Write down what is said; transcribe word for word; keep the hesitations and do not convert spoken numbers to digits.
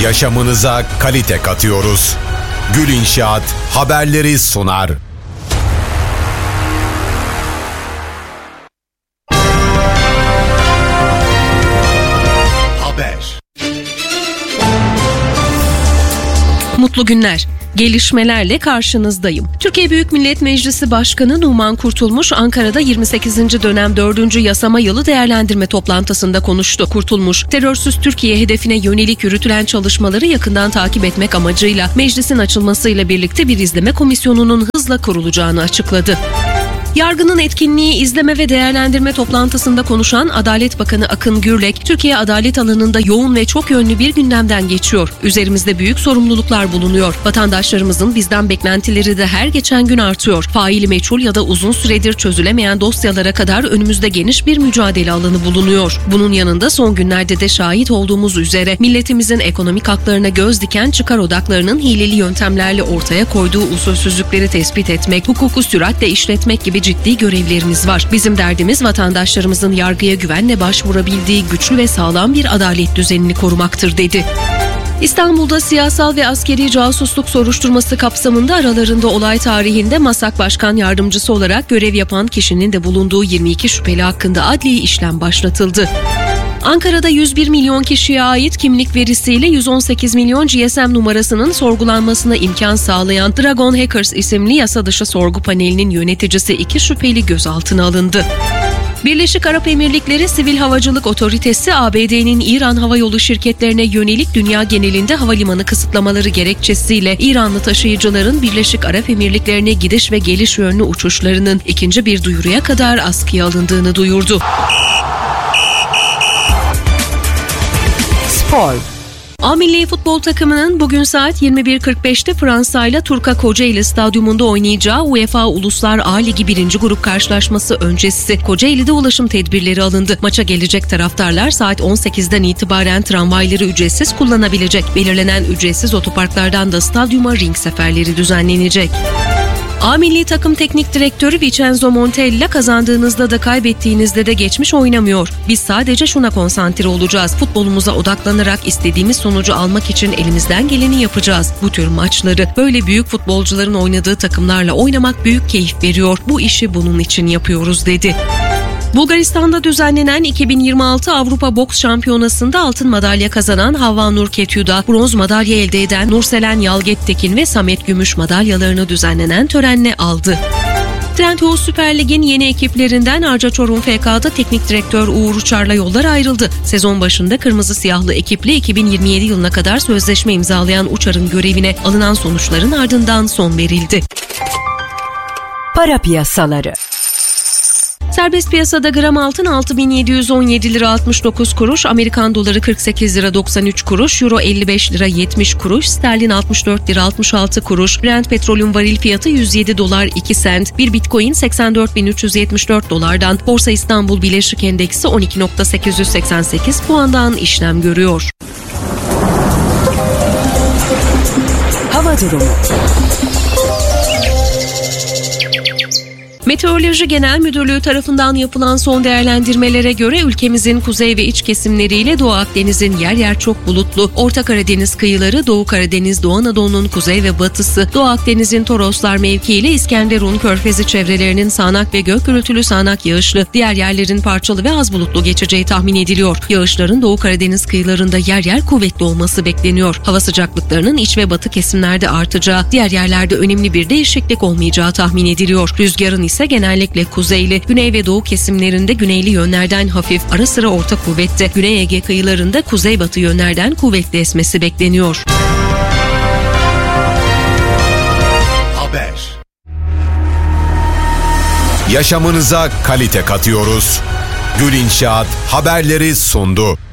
Yaşamınıza kalite katıyoruz. Gül İnşaat haberleri sunar. Haber. Mutlu günler. Gelişmelerle karşınızdayım. Türkiye Büyük Millet Meclisi Başkanı Numan Kurtulmuş, Ankara'da yirmi sekizinci dönem dördüncü yasama yılı değerlendirme toplantısında konuştu. Kurtulmuş, terörsüz Türkiye hedefine yönelik yürütülen çalışmaları yakından takip etmek amacıyla meclisin açılmasıyla birlikte bir izleme komisyonunun hızla kurulacağını açıkladı. Yargının etkinliği izleme ve değerlendirme toplantısında konuşan Adalet Bakanı Akın Gürlek, Türkiye adalet alanında yoğun ve çok yönlü bir gündemden geçiyor. Üzerimizde büyük sorumluluklar bulunuyor. Vatandaşlarımızın bizden beklentileri de her geçen gün artıyor. Faili meçhul ya da uzun süredir çözülemeyen dosyalara kadar önümüzde geniş bir mücadele alanı bulunuyor. Bunun yanında son günlerde de şahit olduğumuz üzere milletimizin ekonomik haklarına göz diken çıkar odaklarının hileli yöntemlerle ortaya koyduğu usulsüzlükleri tespit etmek, hukuku süratle işletmek gibi ciddi görevlerimiz var. Bizim derdimiz vatandaşlarımızın yargıya güvenle başvurabildiği güçlü ve sağlam bir adalet düzenini korumaktır, dedi. İstanbul'da siyasal ve askeri casusluk soruşturması kapsamında aralarında olay tarihinde MASAK Başkan Yardımcısı olarak görev yapan kişinin de bulunduğu yirmi iki şüpheli hakkında adli işlem başlatıldı. Ankara'da yüz bir milyon kişiye ait kimlik verisiyle yüz on sekiz milyon G S M numarasının sorgulanmasına imkan sağlayan Dragon Hackers isimli yasa dışı sorgu panelinin yöneticisi iki şüpheli gözaltına alındı. Birleşik Arap Emirlikleri Sivil Havacılık Otoritesi, A B D'nin İran havayolu şirketlerine yönelik dünya genelinde havalimanı kısıtlamaları gerekçesiyle İranlı taşıyıcıların Birleşik Arap Emirlikleri'ne gidiş ve geliş yönlü uçuşlarının ikinci bir duyuruya kadar askıya alındığını duyurdu. Spor. A Milli Futbol takımının bugün saat yirmi bir kırk beşte Fransa ile Turka Kocaeli Stadyumunda oynayacağı UEFA Uluslar A Ligi birinci grup karşılaşması öncesi Kocaeli'de ulaşım tedbirleri alındı. Maça gelecek taraftarlar saat on sekizden itibaren tramvayları ücretsiz kullanabilecek. Belirlenen ücretsiz otoparklardan da stadyuma ring seferleri düzenlenecek. A Milli Takım Teknik Direktörü Vincenzo Montella, kazandığınızda da kaybettiğinizde de geçmiş oynamıyor. Biz sadece şuna konsantre olacağız. Futbolumuza odaklanarak istediğimiz sonucu almak için elimizden geleni yapacağız. Bu tür maçları böyle büyük futbolcuların oynadığı takımlarla oynamak büyük keyif veriyor. Bu işi bunun için yapıyoruz, dedi. Bulgaristan'da düzenlenen iki bin yirmi altı Avrupa Boks Şampiyonası'nda altın madalya kazanan Havva Nur Ketyuda, bronz madalya elde eden Nurselen Yalgettekin ve Samet Gümüş madalyalarını düzenlenen törenle aldı. Trendyol Süper Lig'in yeni ekiplerinden Arca Çorum F K'da teknik direktör Uğur Uçar'la yollar ayrıldı. Sezon başında kırmızı siyahlı ekiple iki bin yirmi yedi yılına kadar sözleşme imzalayan Uçar'ın görevine alınan sonuçların ardından son verildi. Para piyasaları. Serbest piyasada gram altın altı bin yedi yüz on yedi lira altmış dokuz kuruş, Amerikan doları kırk sekiz lira doksan üç kuruş, Euro elli beş lira yetmiş kuruş, sterlin altmış dört lira altmış altı kuruş, Brent petrolün varil fiyatı yüz yedi dolar iki sent, bir Bitcoin seksen dört bin üç yüz yetmiş dört dolardan, Borsa İstanbul Bileşik Endeksi on iki bin sekiz yüz seksen sekiz puandan işlem görüyor. Hava durumu. Meteoroloji Genel Müdürlüğü tarafından yapılan son değerlendirmelere göre ülkemizin kuzey ve iç kesimleriyle Doğu Akdeniz'in yer yer çok bulutlu, Orta Karadeniz kıyıları, Doğu Karadeniz, Doğu Anadolu'nun kuzey ve batısı, Doğu Akdeniz'in Toroslar mevkiiyle İskenderun Körfezi çevrelerinin sağanak ve gök gürültülü sağanak yağışlı, diğer yerlerin parçalı ve az bulutlu geçeceği tahmin ediliyor. Yağışların Doğu Karadeniz kıyılarında yer yer kuvvetli olması bekleniyor. Hava sıcaklıklarının iç ve batı kesimlerde artacağı, diğer yerlerde önemli bir değişiklik olmayacağı tahmin ediliyor. Rüzgarın ise genellikle kuzeyli, güney ve doğu kesimlerinde güneyli yönlerden hafif, ara sıra orta kuvvette, Güney Ege kıyılarında kuzeybatı yönlerden kuvvetli esmesi bekleniyor. Haber. Yaşamınıza kalite katıyoruz. Gül İnşaat haberleri sundu.